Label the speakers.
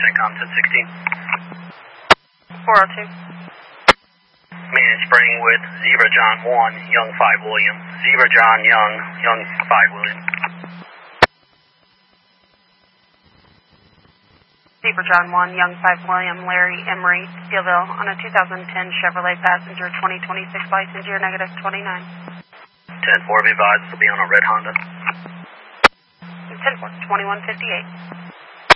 Speaker 1: CENTCOM 1016.
Speaker 2: 402.
Speaker 1: Main Spring with Zebra John 1, Young 5 William. Zebra John Young, Young 5 William.
Speaker 2: Zebra John 1, Young 5 William, Larry Emery, Steelville, on a 2010 Chevrolet Passenger 2026 license year -29.
Speaker 1: 10-4, be advised, will be on a red Honda.
Speaker 2: 10-4, 2158.